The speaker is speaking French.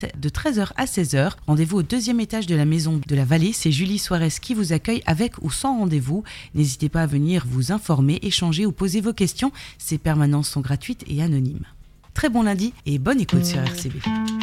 de 13h à 16h. Rendez-vous au 2e étage de la Maison de la Vallée. C'est Julie Suarez qui vous accueille avec ou sans rendez-vous. N'hésitez pas à venir vous informer, échanger ou poser vos questions. Ces permanences sont gratuites et anonymes. Très bon lundi et bonne écoute sur RCB.